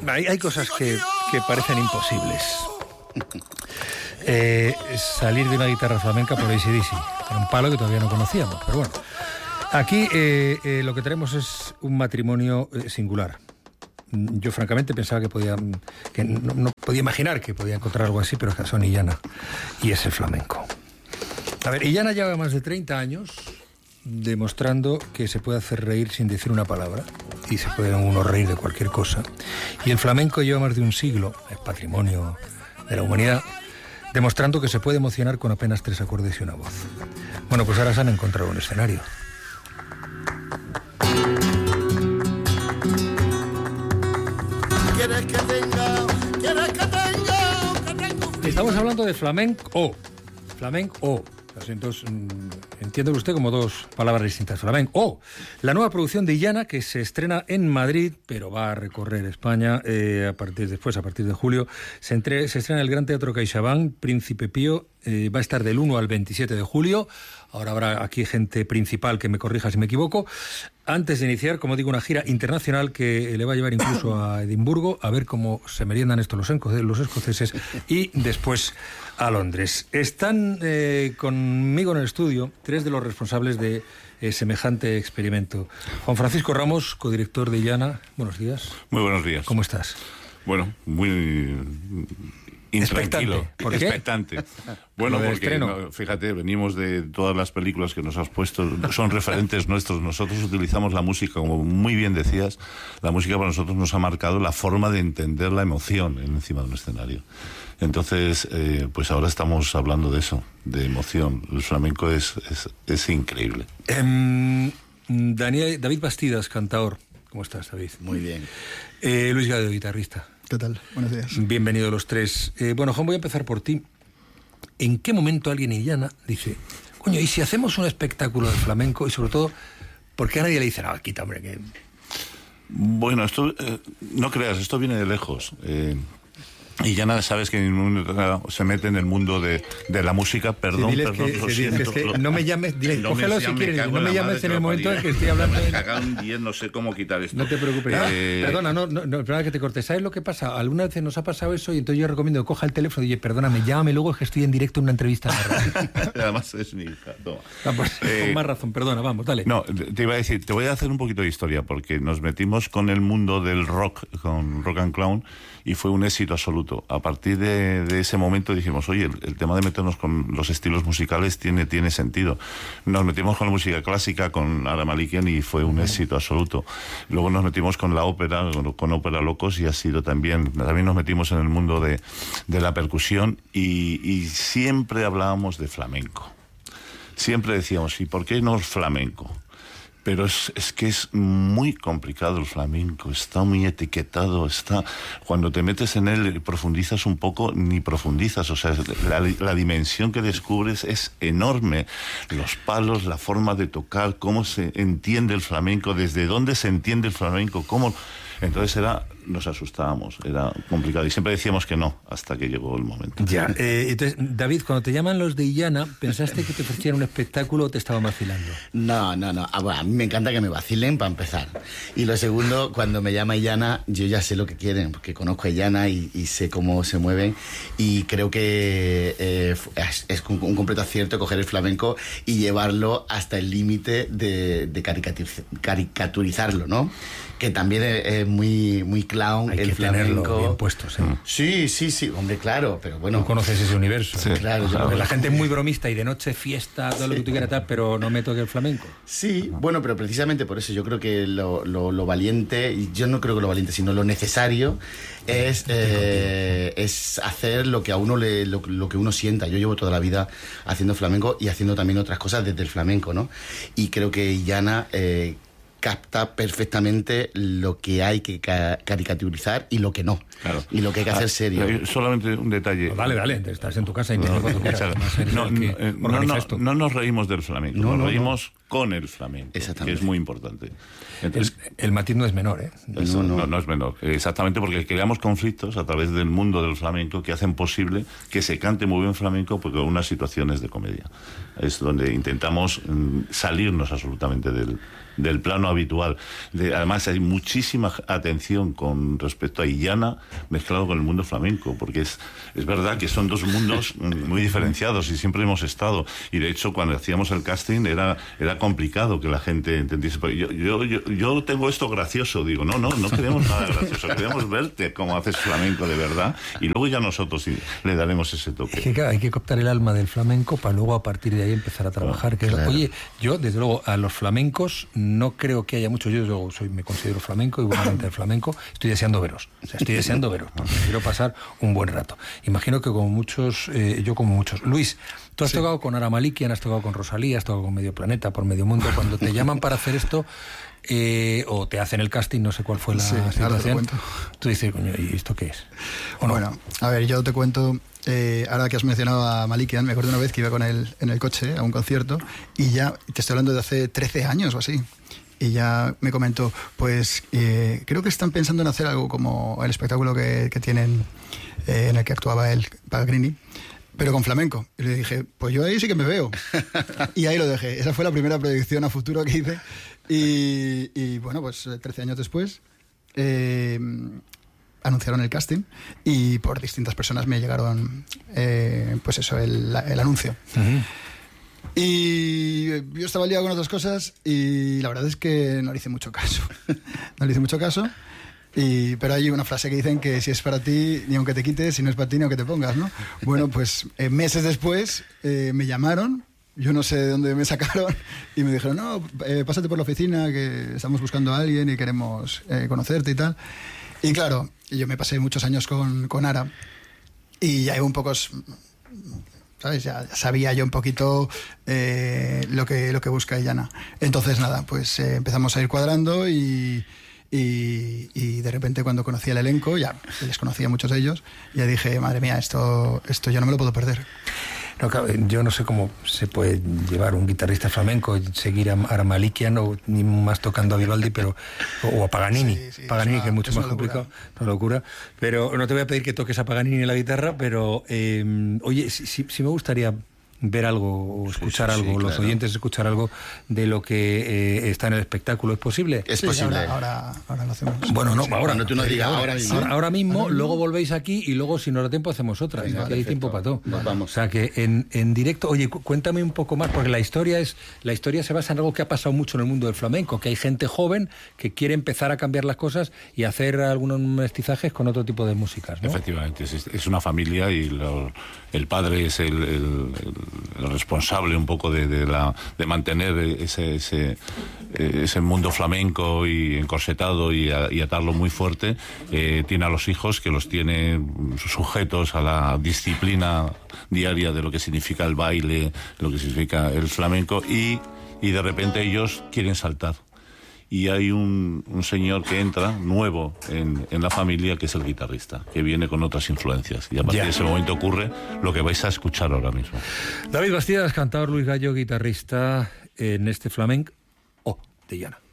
Hay cosas que parecen imposibles. Salir de una guitarra flamenca por AC/DC. Era un palo que todavía no conocíamos, pero bueno. Aquí lo que tenemos es un matrimonio singular. Yo francamente pensaba que no podía imaginar que podía encontrar algo así, pero son Illana y es el flamenco. A ver, Illana lleva más de 30 años demostrando que se puede hacer reír sin decir una palabra y se puede uno reír de cualquier cosa. Y el flamenco lleva más de un siglo, es patrimonio de la humanidad, demostrando que se puede emocionar con apenas 3 acordes y una voz. Bueno, pues ahora se han encontrado un escenario. ¿Quieres que tenga? ¿Quieres que tenga? Estamos hablando de flamenco. Flamenco. Entonces, entiéndelo usted como dos palabras distintas. Flamenco. La nueva producción de Illana, que se estrena en Madrid, pero va a recorrer España a partir de julio. Se estrena en el Gran Teatro CaixaBank, Príncipe Pío. Va a estar del 1 al 27 de julio. Ahora habrá aquí gente principal que me corrija si me equivoco. Antes de iniciar, como digo, una gira internacional que le va a llevar incluso a Edimburgo, a ver cómo se meriendan esto los escoceses, y después a Londres. Están conmigo en el estudio 3 de los responsables de semejante experimento. Juan Francisco Ramos, codirector de Illana. Buenos días. Muy buenos días. ¿Cómo estás? Bueno, muy intranquilo. ¿Por qué? Expectante. Bueno, porque fíjate, venimos de todas las películas que nos has puesto, son referentes nuestros. Nosotros utilizamos la música, como muy bien decías, la música para nosotros nos ha marcado la forma de entender la emoción encima de un escenario. Entonces, pues ahora estamos hablando de eso, de emoción. El flamenco es increíble. David Bastidas, cantador. ¿Cómo estás, David? Muy bien. Luis Gadeo, guitarrista. ¿Qué tal? Buenos días. Bienvenidos los 3. Bueno, Juan, voy a empezar por ti. ¿En qué momento alguien en Illana dice, coño, y si hacemos un espectáculo de flamenco? Y sobre todo, ¿por qué a nadie le dice, no, quita, hombre, que... Bueno, esto, no creas, esto viene de lejos. Y ya nada, sabes que se mete en el mundo de la música. Perdón, lo siento. Que no me llames, dile, no cógelo si quieres, no me llames en el momento en que estoy hablando. Me cagan bien, no sé cómo quitar esto. No te preocupes. Perdona, perdona que te corte. ¿Sabes lo que pasa? Alguna vez nos ha pasado eso y entonces yo recomiendo que coja el teléfono y dice, perdóname, llámame luego, es que estoy en directo en una entrevista. Además es mi hija, toma. Pues, con más razón, perdona, vamos, dale. No, te iba a decir, te voy a hacer un poquito de historia, porque nos metimos con el mundo del rock, con Rock and Clown, y fue un éxito absoluto. A partir de ese momento dijimos, oye, el tema de meternos con los estilos musicales tiene sentido. Nos metimos con la música clásica, con Ara Malikian, y fue un éxito absoluto. Luego nos metimos con la ópera, con Ópera Locos, y ha sido también nos metimos en el mundo de la percusión, y siempre hablábamos de flamenco. Siempre decíamos, ¿y por qué no flamenco? Pero es que es muy complicado el flamenco, está muy etiquetado, cuando te metes en él, profundizas un poco, ni profundizas, o sea, la dimensión que descubres es enorme. Los palos, la forma de tocar, cómo se entiende el flamenco, desde dónde se entiende el flamenco, cómo... Entonces nos asustábamos, era complicado y siempre decíamos que no, hasta que llegó el momento. Ya, entonces, David, cuando te llaman los de Illana, ¿pensaste que te ofrecían un espectáculo o te estaban vacilando? No. A mí me encanta que me vacilen, para empezar. Y lo segundo, cuando me llama Illana, yo ya sé lo que quieren, porque conozco a Illana y sé cómo se mueven, y creo que es un completo acierto coger el flamenco y llevarlo hasta el límite de caricaturizarlo, ¿no? Que también es muy clown. Hay el que flamenco. tenerlo bien puestos, ¿eh? Sí, hombre, claro, pero bueno. No conoces ese universo. Sí, claro. La gente es muy bromista y de noche fiesta, todo lo que tú quieras tal, pero no me toque el flamenco. Sí, bueno, pero precisamente por eso yo creo que lo valiente, y yo no creo que lo valiente, sino lo necesario es hacer lo que a uno lo que uno sienta. Yo llevo toda la vida haciendo flamenco y haciendo también otras cosas desde el flamenco, ¿no? Y creo que Illana capta perfectamente lo que hay que caricaturizar y lo que no. Claro. Y lo que hay que hacer serio. Solamente un detalle. Dale, estás en tu casa y no nos reímos del flamenco, nos reímos con el flamenco, que es muy importante. Entonces, el matiz no es menor, ¿eh? No es menor. Exactamente porque creamos conflictos a través del mundo del flamenco que hacen posible que se cante muy bien flamenco porque con unas situaciones de comedia. Es donde intentamos salirnos absolutamente del plano habitual. Además hay muchísima atención con respecto a Illana mezclado con el mundo flamenco, porque es verdad que son dos mundos muy diferenciados y siempre hemos estado. Y de hecho cuando hacíamos el casting era complicado que la gente entendiese. Yo tengo esto gracioso, digo, no queremos nada gracioso, queremos verte cómo haces flamenco de verdad y luego ya nosotros le daremos ese toque. Es que claro, hay que captar el alma del flamenco para luego a partir de ahí empezar a trabajar. Claro. Oye, yo desde luego a los flamencos no creo que haya mucho. Yo me considero flamenco y buenamente del flamenco. Estoy deseando veros. Estoy deseando veros porque quiero pasar un buen rato. Imagino que como muchos, yo como muchos. Luis, tú has tocado con Ara Malikian, has tocado con Rosalía, has tocado con Medio Planeta, por Medio Mundo. Cuando te llaman para hacer esto, o te hacen el casting, no sé cuál fue la situación. Tú dices, coño, ¿y esto qué es? ¿O no? Bueno, a ver, yo te cuento. Ahora que has mencionado a Malikian, me acuerdo una vez que iba con él en el coche a un concierto y ya, te estoy hablando de hace 13 años o así, y ya me comentó, pues creo que están pensando en hacer algo como el espectáculo que tienen en el que actuaba él, Paganini, pero con flamenco. Y le dije, pues yo ahí sí que me veo. Y ahí lo dejé. Esa fue la primera proyección a futuro que hice. Y bueno, pues 13 años después anunciaron el casting y por distintas personas me llegaron pues eso, el anuncio. Uh-huh. Y yo estaba liado con otras cosas y la verdad es que no le hice mucho caso. Pero hay una frase que dicen que si es para ti, ni aunque te quites, si no es para ti, ni aunque te pongas, ¿no? Bueno, pues meses después me llamaron, yo no sé de dónde me sacaron, y me dijeron, no, pásate por la oficina, que estamos buscando a alguien y queremos conocerte y tal. Y claro, yo me pasé muchos años con Ara y ya iba un poco... ¿Sabes? Ya sabía yo un poquito lo que busca Illana. Entonces, nada, pues empezamos a ir cuadrando y de repente cuando conocí el elenco, ya les conocía a muchos de ellos, ya dije, madre mía, esto yo no me lo puedo perder. No, claro, yo no sé cómo se puede llevar un guitarrista flamenco y seguir a Ara Malikian o ni más tocando a Vivaldi, o a Paganini. Sí, Paganini, que es mucho más complicado, una locura. Pero no te voy a pedir que toques a Paganini en la guitarra, pero oye, sí me gustaría ver algo o escuchar algo, los oyentes escuchar algo de lo que está en el espectáculo. ¿Es posible? Es posible. Ahora lo hacemos. Bueno, no, ahora. Cuando tú nos digas ahora mismo. Ahora mismo, luego volvéis aquí y luego, si nos da tiempo, hacemos otra. Venga, aquí hay tiempo para todo. Vamos. O sea, que en directo, oye, cuéntame un poco más, porque la historia se basa en algo que ha pasado mucho en el mundo del flamenco, que hay gente joven que quiere empezar a cambiar las cosas y hacer algunos mestizajes con otro tipo de músicas, ¿no? Efectivamente, es una familia y el padre es el responsable un poco de mantener ese mundo flamenco y encorsetado y atarlo muy fuerte. Tiene a los hijos que los tiene sujetos a la disciplina diaria de lo que significa el baile, lo que significa el flamenco y de repente ellos quieren saltar. Y hay un señor que entra nuevo en la familia, que es el guitarrista, que viene con otras influencias. Y a partir de ese momento ocurre lo que vais a escuchar ahora mismo. David Bastidas, cantador, Luis Gallo, guitarrista en este flamenco de Illana.